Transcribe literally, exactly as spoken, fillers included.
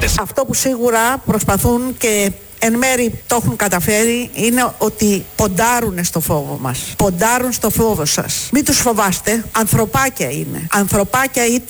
Ευθύμης. Αυτό που σίγουρα προσπαθούν και εν μέρει το έχουν καταφέρει είναι ότι ποντάρουν στο φόβο μας. Ποντάρουν στο φόβο σας. Μην τους φοβάστε, ανθρωπάκια είναι. Ανθρωπάκια